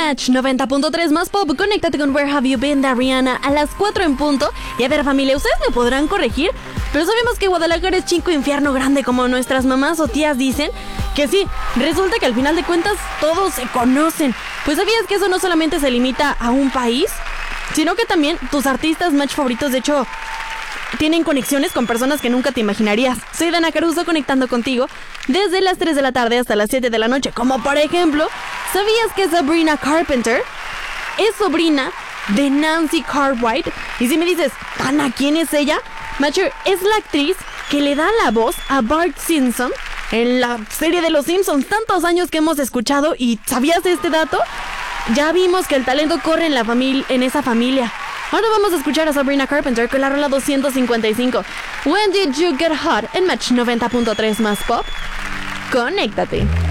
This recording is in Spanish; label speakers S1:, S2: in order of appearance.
S1: Match 90.3 más pop. Conéctate con Where Have You Been de Rihanna a las 4 en punto. Y a ver, familia, ustedes me podrán corregir, pero sabemos que Guadalajara es chico infierno grande, como nuestras mamás o tías dicen. Que sí, resulta que al final de cuentas todos se conocen. Pues ¿sabías que eso no solamente se limita a un país? Sino que también tus artistas match favoritos, de hecho, tienen conexiones con personas que nunca te imaginarías. Soy Dana Caruso, conectando contigo desde las 3 de la tarde hasta las 7 de la noche. Como por ejemplo, ¿sabías que Sabrina Carpenter es sobrina de Nancy Cartwright? Y si me dices, Dana, ¿quién es ella? Matcher, es la actriz que le da la voz a Bart Simpson en la serie de Los Simpsons. Tantos años que hemos escuchado. ¿Y sabías de este dato? Ya vimos que el talento corre en esa familia. Ahora vamos a escuchar a Sabrina Carpenter con la rola 255. When Did You Get Hot en Match 90.3 más pop. Conéctate.